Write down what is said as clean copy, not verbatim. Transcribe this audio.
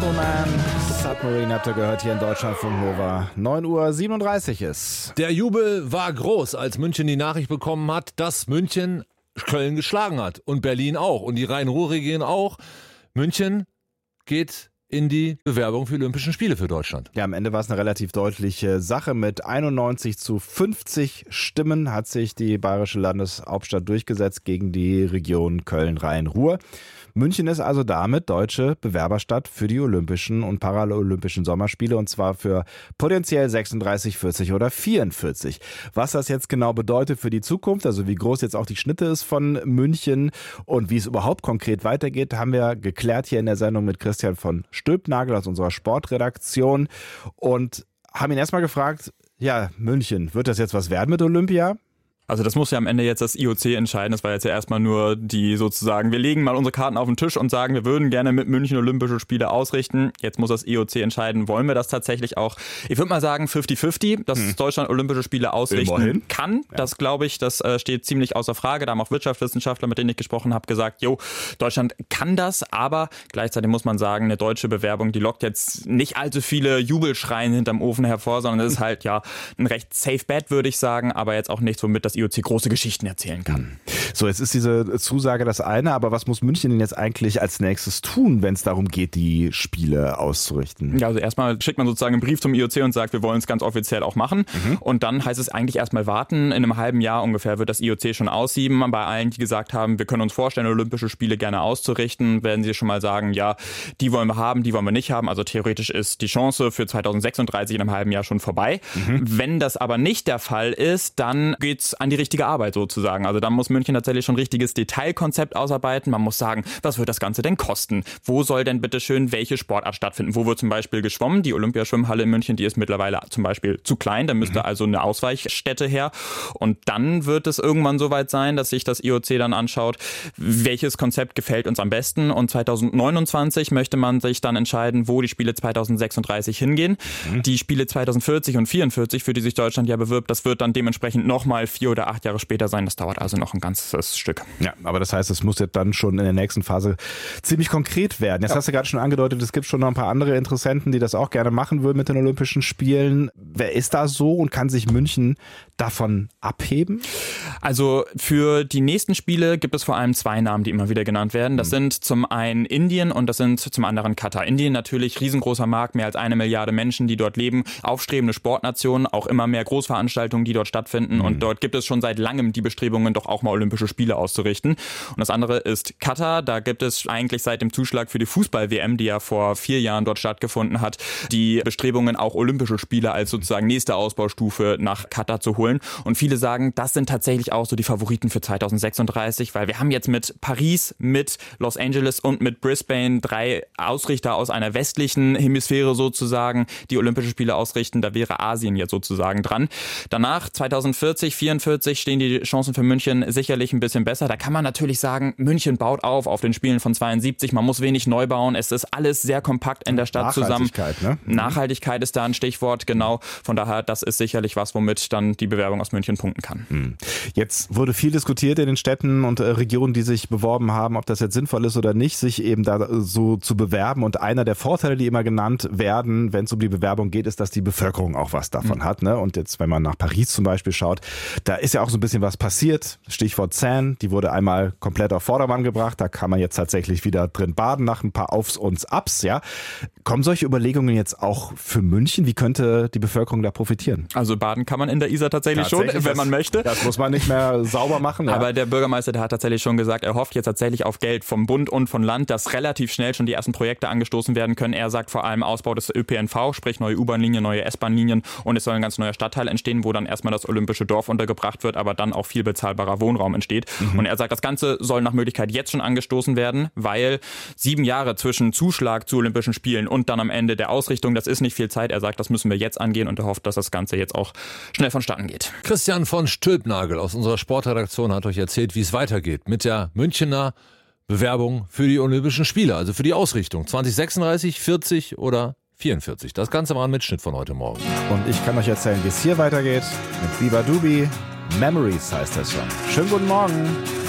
Gentleman. Submarine habt ihr gehört hier in Deutschlandfunk Nova. 9:37 Uhr ist. Der Jubel war groß, als München die Nachricht bekommen hat, dass München Köln geschlagen hat. Und Berlin auch. Und die Rhein-Ruhr-Region auch. München geht in die Bewerbung für Olympischen Spiele für Deutschland. Ja, am Ende war es eine relativ deutliche Sache. Mit 91:50 Stimmen hat sich die bayerische Landeshauptstadt durchgesetzt gegen die Region Köln-Rhein-Ruhr. München ist also damit deutsche Bewerberstadt für die Olympischen und Paralympischen Sommerspiele, und zwar für potenziell 36, 40 oder 44. Was das jetzt genau bedeutet für die Zukunft, also wie groß jetzt auch die Schnitte ist von München und wie es überhaupt konkret weitergeht, haben wir geklärt hier in der Sendung mit Christian von Stülpnagel aus unserer Sportredaktion und haben ihn erstmal gefragt, ja, München, wird das jetzt was werden mit Olympia? Also das muss ja am Ende jetzt das IOC entscheiden. Das war jetzt ja erstmal nur die sozusagen, wir legen mal unsere Karten auf den Tisch und sagen, wir würden gerne mit München Olympische Spiele ausrichten. Jetzt muss das IOC entscheiden, wollen wir das tatsächlich auch? Ich würde mal sagen 50-50, dass Deutschland Olympische Spiele ausrichten kann. Ja. Das glaube ich, das steht ziemlich außer Frage. Da haben auch Wirtschaftswissenschaftler, mit denen ich gesprochen habe, gesagt, Deutschland kann das, aber gleichzeitig muss man sagen, eine deutsche Bewerbung, die lockt jetzt nicht allzu viele Jubelschreien hinterm Ofen hervor, sondern es ist halt ein recht safe bet, würde ich sagen, aber jetzt auch nichts, womit das IOC große Geschichten erzählen kann. So, jetzt ist diese Zusage das eine, aber was muss München denn jetzt eigentlich als nächstes tun, wenn es darum geht, die Spiele auszurichten? Ja, also erstmal schickt man sozusagen einen Brief zum IOC und sagt, wir wollen es ganz offiziell auch machen. Und dann heißt es eigentlich erstmal warten. In einem halben Jahr ungefähr wird das IOC schon aussieben. Bei allen, die gesagt haben, wir können uns vorstellen, Olympische Spiele gerne auszurichten, werden sie schon mal sagen, ja, die wollen wir haben, die wollen wir nicht haben. Also theoretisch ist die Chance für 2036 in einem halben Jahr schon vorbei. Wenn das aber nicht der Fall ist, dann geht's an die richtige Arbeit sozusagen. Also da muss München tatsächlich schon ein richtiges Detailkonzept ausarbeiten. Man muss sagen, was wird das Ganze denn kosten? Wo soll denn bitte schön welche Sportart stattfinden? Wo wird zum Beispiel geschwommen? Die Olympiaschwimmhalle in München, die ist mittlerweile zum Beispiel zu klein. Da müsste also eine Ausweichstätte her. Und dann wird es irgendwann soweit sein, dass sich das IOC dann anschaut, welches Konzept gefällt uns am besten. Und 2029 möchte man sich dann entscheiden, wo die Spiele 2036 hingehen. Die Spiele 2040 und 44, für die sich Deutschland ja bewirbt, das wird dann dementsprechend nochmal 4 oder 8 Jahre später sein. Das dauert also noch ein ganzes Stück. Ja, aber das heißt, es muss jetzt dann schon in der nächsten Phase ziemlich konkret werden. Jetzt hast du gerade schon angedeutet, es gibt schon noch ein paar andere Interessenten, die das auch gerne machen würden mit den Olympischen Spielen. Wer ist da so und kann sich München davon abheben? Also für die nächsten Spiele gibt es vor allem 2 Namen, die immer wieder genannt werden. Das sind zum einen Indien und das sind zum anderen Katar. Indien natürlich riesengroßer Markt, mehr als 1 Milliarde Menschen, die dort leben, aufstrebende Sportnationen, auch immer mehr Großveranstaltungen, die dort stattfinden und dort gibt es schon seit langem die Bestrebungen, doch auch mal Olympische Spiele auszurichten. Und das andere ist Katar. Da gibt es eigentlich seit dem Zuschlag für die Fußball-WM, die ja vor 4 Jahren dort stattgefunden hat, die Bestrebungen, auch Olympische Spiele als sozusagen nächste Ausbaustufe nach Katar zu holen. Und viele sagen, das sind tatsächlich auch so die Favoriten für 2036, weil wir haben jetzt mit Paris, mit Los Angeles und mit Brisbane 3 Ausrichter aus einer westlichen Hemisphäre sozusagen, die Olympische Spiele ausrichten. Da wäre Asien jetzt sozusagen dran. Danach 2040, 44 stehen die Chancen für München sicherlich ein bisschen besser. Da kann man natürlich sagen, München baut auf den Spielen von 72. Man muss wenig neu bauen. Es ist alles sehr kompakt in der Stadt zusammen. Ne? Nachhaltigkeit ist da ein Stichwort, genau. Von daher, das ist sicherlich was, womit dann die Bewerbung aus München punkten kann. Jetzt wurde viel diskutiert in den Städten und Regionen, die sich beworben haben, ob das jetzt sinnvoll ist oder nicht, sich eben da so zu bewerben. Und einer der Vorteile, die immer genannt werden, wenn es um die Bewerbung geht, ist, dass die Bevölkerung auch was davon hat. Ne? Und jetzt, wenn man nach Paris zum Beispiel schaut, da ist ja auch so ein bisschen was passiert. Stichwort Seine, die wurde einmal komplett auf Vordermann gebracht. Da kann man jetzt tatsächlich wieder drin baden nach ein paar Aufs und Abs. Ja. Kommen solche Überlegungen jetzt auch für München? Wie könnte die Bevölkerung da profitieren? Also baden kann man in der Isar tatsächlich schon, wenn man möchte. Das muss man nicht mehr sauber machen. Ja. Aber der Bürgermeister, der hat tatsächlich schon gesagt, er hofft jetzt tatsächlich auf Geld vom Bund und von Land, dass relativ schnell schon die ersten Projekte angestoßen werden können. Er sagt vor allem Ausbau des ÖPNV, sprich neue U-Bahn-Linien, neue S-Bahn-Linien, und es soll ein ganz neuer Stadtteil entstehen, wo dann erstmal das Olympische Dorf untergebracht wird, aber dann auch viel bezahlbarer Wohnraum entsteht. Und er sagt, das Ganze soll nach Möglichkeit jetzt schon angestoßen werden, weil 7 Jahre zwischen Zuschlag zu Olympischen Spielen und dann am Ende der Ausrichtung, das ist nicht viel Zeit. Er sagt, das müssen wir jetzt angehen, und er hofft, dass das Ganze jetzt auch schnell vonstatten geht. Christian von Stülpnagel aus unserer Sportredaktion hat euch erzählt, wie es weitergeht mit der Münchner Bewerbung für die Olympischen Spiele, also für die Ausrichtung 2036, 40 oder 44. Das Ganze war ein Mitschnitt von heute Morgen. Und ich kann euch erzählen, wie es hier weitergeht mit Biba Dubi. Memories heißt der Song. Schönen guten Morgen.